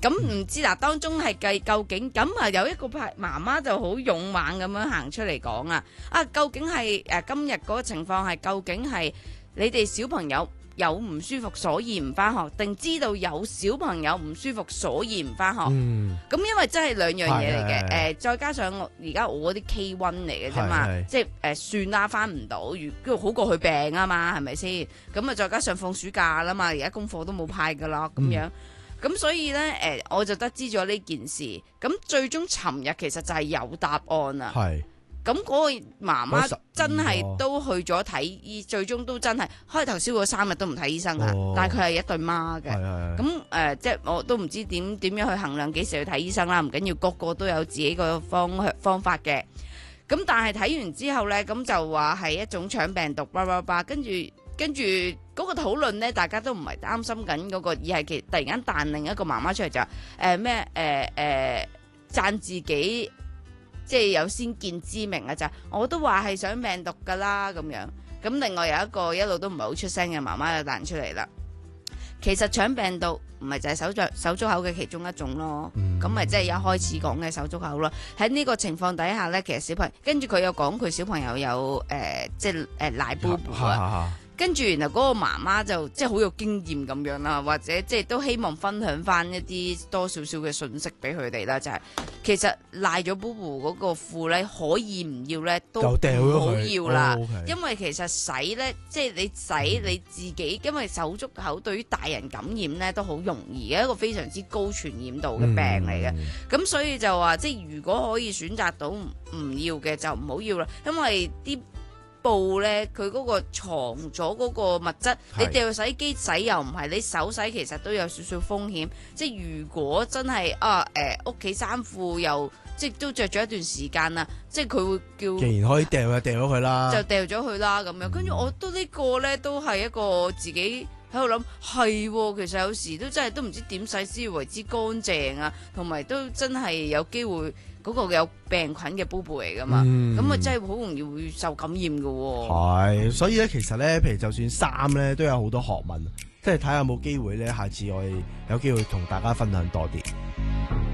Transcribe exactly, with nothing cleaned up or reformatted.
咁唔知嗱，當中係計究竟咁啊？有一個派媽媽就好勇猛咁樣行出嚟講啊！啊，究竟係誒、呃、今日嗰個情況係究竟係你哋小朋友有唔舒服，所以唔翻學，定知道有小朋友唔舒服，所以唔翻學？咁、 嗯、 因為真係兩樣嘢嚟嘅，誒、 係呃，再加上我而家我啲 K 一嚟嘅啫嘛，即係誒、呃、算啦，翻唔到，如好過佢病啊嘛，係咪先？咁啊，再加上放暑假啦嘛，而家功課都冇派噶啦，咁樣。嗯咁所以咧，誒、呃，我就得知咗呢件事。咁最終尋日其實就係有答案啦。 係。 咁嗰個媽媽真係都去咗睇醫，最終都真係開頭燒咗三日都唔睇醫生噶。哦、但係佢係一對媽嘅。咁誒、呃，即係我都唔知點點樣去衡量幾時去睇醫生啦。唔緊要，個個都有自己個方向方法嘅。咁但係睇完之後咧，咁就話係一種腸病毒，叭叭叭，跟住。跟住嗰個討論咧，大家都唔係擔心緊嗰個，而係其突然間彈另一個媽媽出嚟就誒咩誒誒讚自己，即係有先見之明啊！就我都話係想病毒㗎啦咁樣。咁另外有一個一路都唔係好出聲嘅媽媽就彈出嚟啦。其實腸病毒唔係就係手足手足口嘅其中一種咯，咁咪即係一開始講嘅手足口咯。喺呢個情況底下咧，其實小朋友跟住佢又講佢小朋友有誒、呃、即係誒奶 B B 啊。跟住，然後嗰個媽媽就即係好有經驗咁樣啦，或者即係都希望分享翻一啲多少少嘅信息俾佢哋啦，就係、是、其實賴咗 B B 嗰個褲咧，可以唔要咧都唔好要啦，哦 okay、因為其實洗咧，即係你洗你自己，因為手足口對於大人感染咧都好容易嘅一個非常之高傳染度嘅病嚟嘅，咁、嗯、所以就話即係如果可以選擇到唔要嘅就唔好要啦，因為啲布咧，佢嗰個藏咗嗰個物質，你掉洗機洗又唔係，你手洗其實都有少少風險。即係如果真係啊誒屋企衫褲又即係都着咗一段時間啦，即係佢會叫， 既然可以掉就掉咗佢啦， 就掉咗佢啦咁樣。跟住、嗯、我都呢個咧都係一個自己喺度諗，係喎，其實有時都真係都唔知點洗先為之乾淨啊，同埋都真係有機會。嗰個有病菌嘅 B B 嚟噶嘛，咁啊、嗯、真係好容易會受感染嘅喎。 係，所以咧其實咧，譬如就算衫咧，都有好多學問，即係睇下有冇機會咧，下次我哋有機會同大家分享多啲。